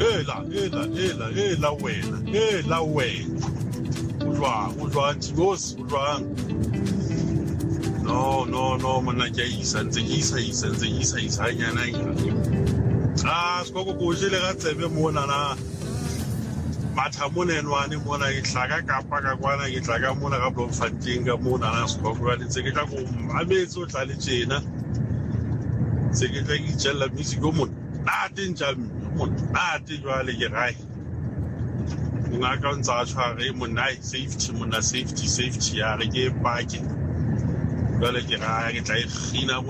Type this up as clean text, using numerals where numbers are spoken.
Ela wena. Ujwang, Tigos, Ujwang. No, mona ke isa ntse ke isa nyana ya. Skoko go jele ga tsebe mona na. Matha mona enwane mona ke hlaga kapa ka kwana ke hlaga mona ka Bloemfontein ka mona na skoko ga ntse ke tla go mametse o tla le tjena. Se ke tla itjella music go mona. Nate jwale ke rai. Nga ka ntsa tshware mona safety ya re ke parking. Jwale ke rai ke tla e khina